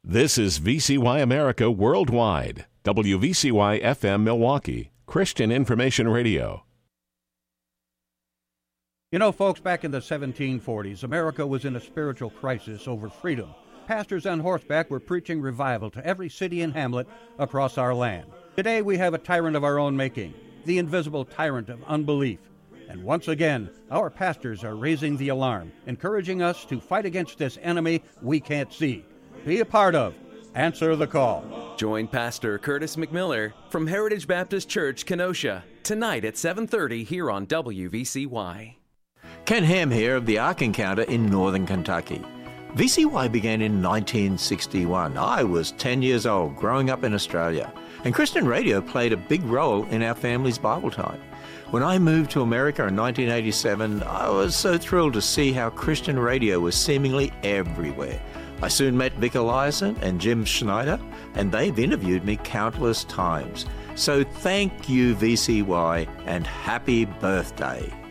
This is VCY America Worldwide, WVCY FM Milwaukee, Christian Information Radio. You know, folks, back in the 1740s, America was in a spiritual crisis over freedom. Pastors on horseback were preaching revival to every city and hamlet across our land. Today we have a tyrant of our own making, the invisible tyrant of unbelief. And once again, our pastors are raising the alarm, encouraging us to fight against this enemy we can't see. Be a part of Answer the Call. Join Pastor Curtis McMiller from Heritage Baptist Church, Kenosha, tonight at 7:30 here on WVCY. Ken Ham here of the Ark Encounter in northern Kentucky. VCY began in 1961. I was 10 years old, growing up in Australia, and Christian radio played a big role in our family's Bible time. When I moved to America in 1987, I was so thrilled to see how Christian radio was seemingly everywhere. I soon met Vic Eliason and Jim Schneider, and they've interviewed me countless times. So thank you, VCY, and happy birthday.